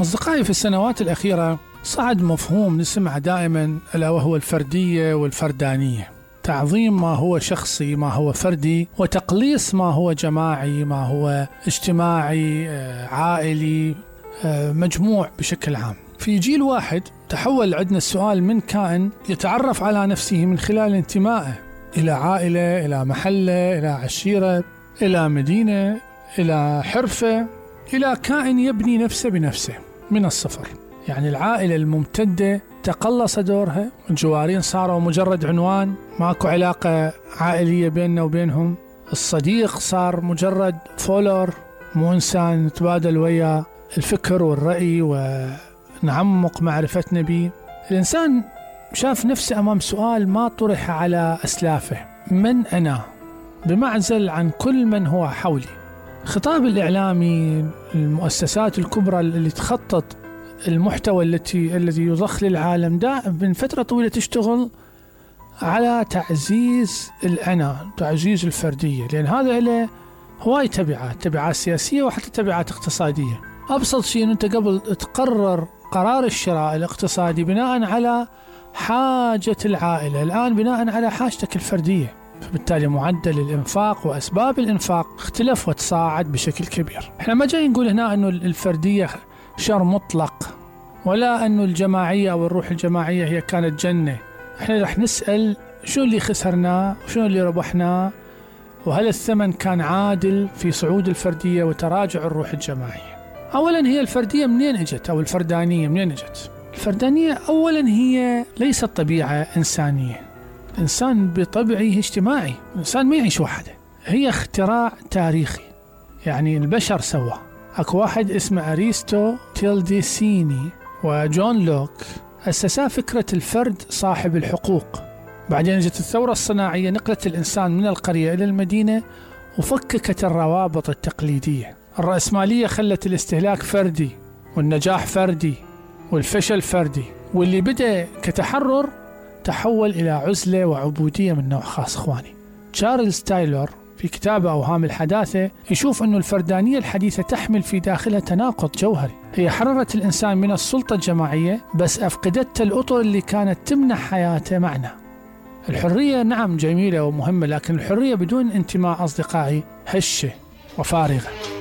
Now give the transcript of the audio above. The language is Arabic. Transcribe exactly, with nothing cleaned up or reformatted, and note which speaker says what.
Speaker 1: أصدقائي، في السنوات الأخيرة صعد مفهوم نسمع دائما ألا وهو الفردية والفردانية، تعظيم ما هو شخصي، ما هو فردي، وتقليص ما هو جماعي، ما هو اجتماعي، عائلي، مجموع بشكل عام. في جيل واحد تحول عندنا السؤال من كائن يتعرف على نفسه من خلال انتمائه إلى عائلة، إلى محلة، إلى عشيرة، إلى مدينة، إلى حرفة، إلى كائن يبني نفسه بنفسه من الصفر. يعني العائلة الممتدة تقلص دورها، الجوارين صاروا مجرد عنوان، ماكو علاقة عائلية بيننا وبينهم. الصديق صار مجرد فولور، مو إنسان نتبادل وياه الفكر والرأي ونعمق معرفتنا به. الإنسان شاف نفسه أمام سؤال ما طرح على أسلافه: من أنا؟ بمعزل عن كل من هو حولي. خطاب الإعلامي، المؤسسات الكبرى اللي تخطط المحتوى التي الذي يضخ للعالم دائما من فترة طويلة تشتغل على تعزيز الأنا، تعزيز الفردية، لأن هذا له هواي تبعات، تبعات سياسية وحتى تبعات اقتصادية. أبسط شيء أنه أنت قبل تقرر قرار الشراء الاقتصادي بناء على حاجة العائلة، الآن بناء على حاجتك الفردية، فبالتالي معدل الإنفاق وأسباب الإنفاق اختلف وتصاعد بشكل كبير. احنا ما جاي نقول هنا أنه الفردية شر مطلق، ولا أنه الجماعية أو الروح الجماعية هي كانت جنة. احنا رح نسأل شو اللي خسرناه وشو اللي ربحناه، وهل الثمن كان عادل في صعود الفردية وتراجع الروح الجماعية. أولا، هي الفردية منين اجت، أو الفردانية منين اجت؟ الفردانية أولا هي ليست طبيعة إنسانية، الإنسان بطبعه اجتماعي، الإنسان ما يعيش وحده، هي اختراع تاريخي، يعني البشر سوا. أكو واحد اسمه أريستو تيلديسيني وجون لوك أسسا فكرة الفرد صاحب الحقوق. بعدين جت الثورة الصناعية، نقلت الإنسان من القرية إلى المدينة وفككت الروابط التقليدية. الرأسمالية خلت الاستهلاك فردي والنجاح فردي والفشل فردي، واللي بدأ كتحرر تحول إلى عزلة وعبودية من نوع خاص. إخواني، تشارلز تايلور في كتابه أوهام الحداثة يشوف أن الفردانية الحديثة تحمل في داخلها تناقض جوهري. هي حررت الإنسان من السلطة الجماعية، بس أفقدت الأطر اللي كانت تمنح حياته معنى. الحرية نعم جميلة ومهمة، لكن الحرية بدون انتماء أصدقائي هشة وفارغة.